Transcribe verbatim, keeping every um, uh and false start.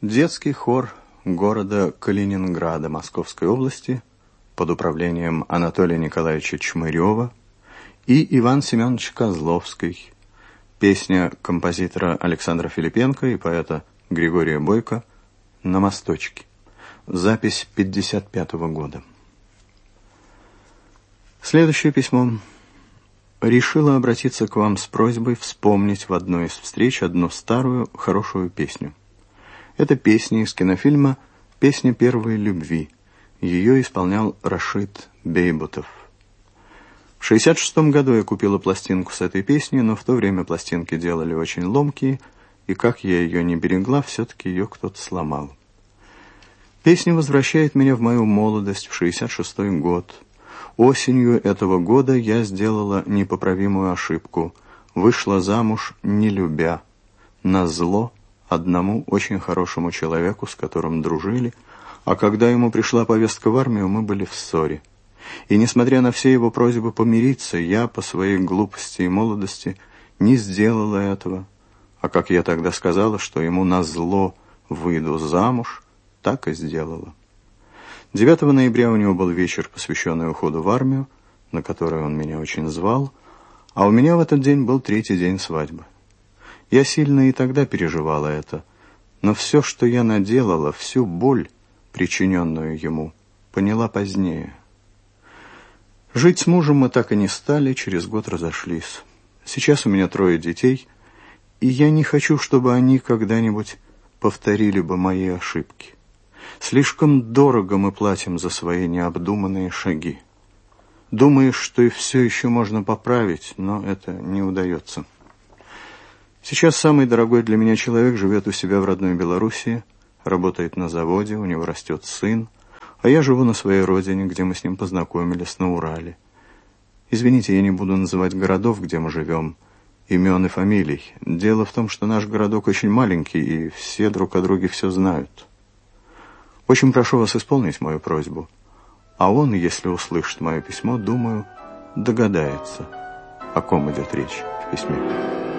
Детский хор города Калининграда Московской области под управлением Анатолия Николаевича Чмырева и Иван Семенович Козловский. Песня композитора Александра Филипенко и поэта Григория Бойко «На мосточке». Запись пятьдесят пятого года. Следующее письмо. Решила обратиться к вам с просьбой вспомнить в одной из встреч одну старую хорошую песню. Это песня из кинофильма «Песня первой любви». Ее исполнял Рашид Бейбутов. В шестьдесят шестом году я купила пластинку с этой песней, но в то время пластинки делали очень ломкие, и как я ее не берегла, все-таки ее кто-то сломал. Песня возвращает меня в мою молодость, в шестьдесят шестой год. Осенью этого года я сделала непоправимую ошибку. Вышла замуж, не любя, назло одному очень хорошему человеку, с которым дружили, а когда ему пришла повестка в армию, мы были в ссоре. И несмотря на все его просьбы помириться, я по своей глупости и молодости не сделала этого. А как я тогда сказала, что ему назло выйду замуж, так и сделала. девятого ноября у него был вечер, посвященный уходу в армию, на который он меня очень звал, а у меня в этот день был третий день свадьбы. Я сильно и тогда переживала это, но все, что я наделала, всю боль, причиненную ему, поняла позднее. Жить с мужем мы так и не стали, через год разошлись. Сейчас у меня трое детей, и я не хочу, чтобы они когда-нибудь повторили бы мои ошибки. Слишком дорого мы платим за свои необдуманные шаги. Думаешь, что и все еще можно поправить, но это не удается. Сейчас самый дорогой для меня человек живет у себя в родной Белоруссии, работает на заводе, у него растет сын, а я живу на своей родине, где мы с ним познакомились, на Урале. Извините, я не буду называть городов, где мы живем, имен и фамилий. Дело в том, что наш городок очень маленький, и все друг о друге все знают. Очень прошу вас исполнить мою просьбу, а он, если услышит мое письмо, думаю, догадается, о ком идет речь в письме.